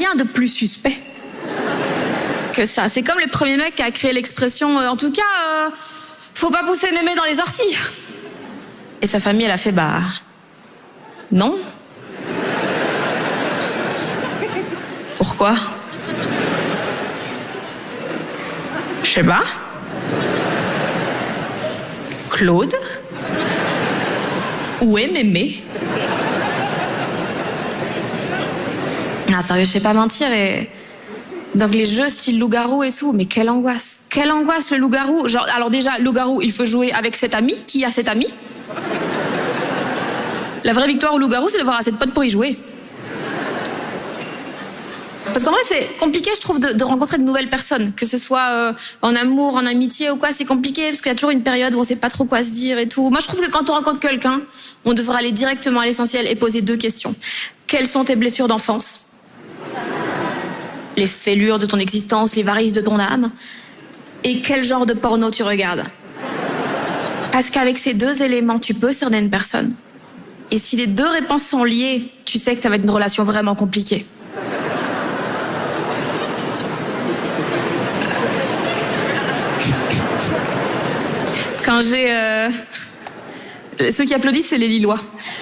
rien de plus suspect que ça. C'est comme le premier mec qui a créé l'expression en tout cas, faut pas pousser mémé dans les orties. Et sa famille, elle a fait non. Pourquoi? Je sais pas. Claude? Où est mémé? Ah, sérieux, je sais pas mentir. Et donc les jeux style loup-garou et tout, mais quelle angoisse le loup-garou. Genre, alors déjà, loup-garou, il faut jouer avec cet ami. Qui a cet ami? La vraie victoire au loup-garou, c'est d'avoir assez de potes pour y jouer. Parce qu'en vrai, c'est compliqué, je trouve, de rencontrer de nouvelles personnes. Que ce soit en amour, en amitié ou quoi, c'est compliqué parce qu'il y a toujours une période où on sait pas trop quoi se dire et tout. Moi, je trouve que quand on rencontre quelqu'un, on devrait aller directement à l'essentiel et poser 2 questions. Quelles sont tes blessures d'enfance? Les fêlures de ton existence, les varices de ton âme? Et quel genre de porno tu regardes? Parce qu'avec ces 2 éléments, tu peux cerner une personne. Et si les 2 réponses sont liées, tu sais que ça va être une relation vraiment compliquée. Quand j'ai... Ceux qui applaudissent, c'est les Lillois.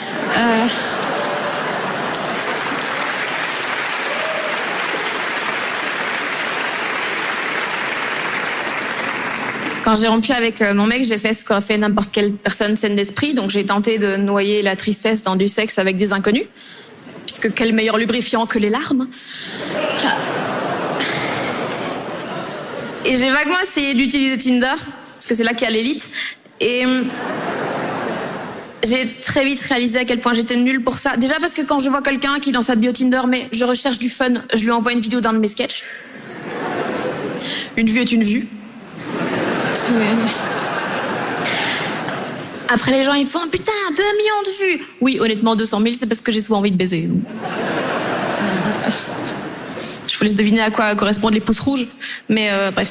Quand j'ai rompu avec mon mec, j'ai fait ce qu'aurait fait n'importe quelle personne saine d'esprit. Donc j'ai tenté de noyer la tristesse dans du sexe avec des inconnus. Puisque quel meilleur lubrifiant que les larmes. Et j'ai vaguement essayé d'utiliser Tinder, parce que c'est là qu'il y a l'élite. Et j'ai très vite réalisé à quel point j'étais nulle pour ça. Déjà parce que quand je vois quelqu'un qui dans sa bio Tinder, mais je recherche du fun, je lui envoie une vidéo d'un de mes sketchs. Une vue est une vue. Après les gens ils font putain 2 millions de vues. Oui, honnêtement 200 000 c'est parce que j'ai souvent envie de baiser. Donc. Je vous laisse deviner à quoi correspondent les pouces rouges. Mais bref.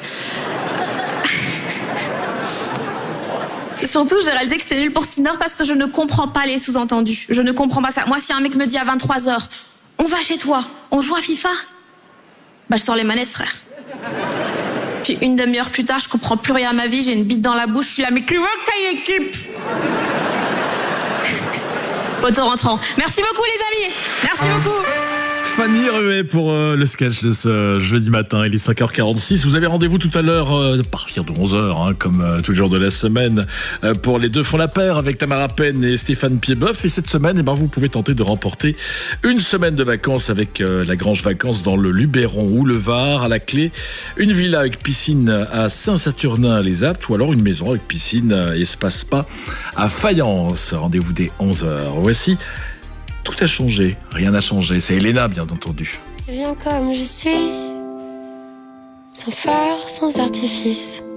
Et surtout j'ai réalisé que j'étais nulle pour Tinder parce que je ne comprends pas les sous-entendus. Je ne comprends pas ça. Moi si un mec me dit à 23h on va chez toi, on joue à FIFA, je sors les manettes frère. Puis une demi-heure plus tard, je comprends plus rien à ma vie, j'ai une bite dans la bouche, je suis là, mais qui veut quelle équipe? Poteau rentrant. Merci beaucoup les amis, merci beaucoup. Fanny Ruet pour le sketch de ce jeudi matin, il est 5h46. Vous avez rendez-vous tout à l'heure à partir de 11h, comme tous les jours de la semaine, pour Les Deux font la paire avec Tamara Penn et Stéphane Piedboeuf. Et cette semaine, vous pouvez tenter de remporter une semaine de vacances avec la Grange Vacances dans le Luberon ou le Var. À la clé, une villa avec piscine à Saint-Saturnin-les-Aptes ou alors une maison avec piscine et espace spa à Fayence. Rendez-vous dès 11h. Voici Tout a changé, rien n'a changé. C'est Elena, bien entendu. Je viens comme je suis, sans phare, sans artifice.